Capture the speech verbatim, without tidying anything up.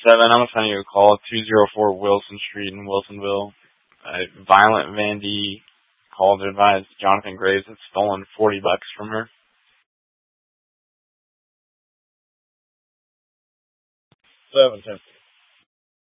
Seven, I'm sending you a call. two oh four Wilson Street in Wilsonville. A violent Vandy called to advise Jonathan Graves had stolen forty bucks from her. Seven ten.